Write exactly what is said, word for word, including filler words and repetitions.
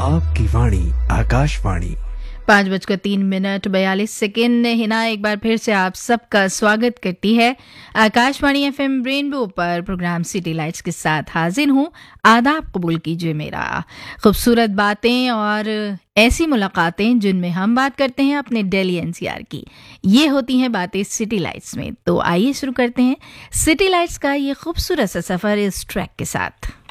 आपकी वाणी आकाशवाणी। पाँच बजकर तीन मिनट बयालीस सेकेंड हिना एक बार फिर से आप सबका स्वागत करती है आकाशवाणी एफएम रेनबो पर। प्रोग्राम सिटी लाइट्स के साथ हाजिर हूँ। आदाब कबूल कीजिए मेरा। खूबसूरत बातें और ऐसी मुलाकातें जिनमें हम बात करते हैं अपने दिल्ली एनसीआर की, ये होती हैं बातें सिटी लाइट्स में। तो आइए शुरू करते हैं सिटी लाइट्स का ये खूबसूरत सा सफ़र इस ट्रैक के साथ।